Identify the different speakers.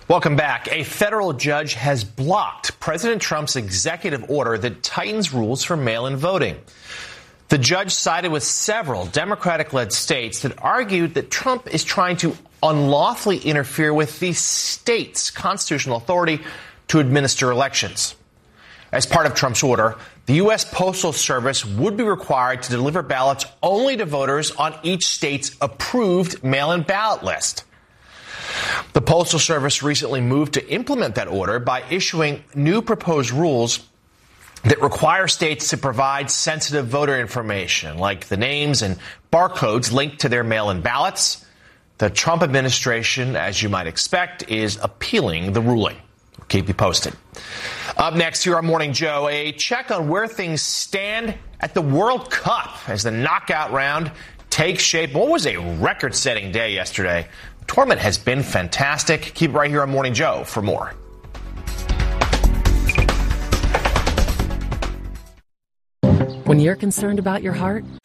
Speaker 1: Welcome back. A federal judge has blocked President Trump's executive order that tightens rules for mail-in voting. The judge sided with several Democratic-led states that argued that Trump is trying to unlawfully interfere with the state's constitutional authority to administer elections. As part of Trump's order, the U.S. Postal Service would be required to deliver ballots only to voters on each state's approved mail-in ballot list. The Postal Service recently moved to implement that order by issuing new proposed rules that require states to provide sensitive voter information, like the names and barcodes linked to their mail-in ballots. The Trump administration, as you might expect, is appealing the ruling. We'll keep you posted. Up next here on Morning Joe, a check on where things stand at the World Cup as the knockout round takes shape. What was a record-setting day yesterday? The tournament has been fantastic. Keep it right here on Morning Joe for more.
Speaker 2: When you're concerned about your heart,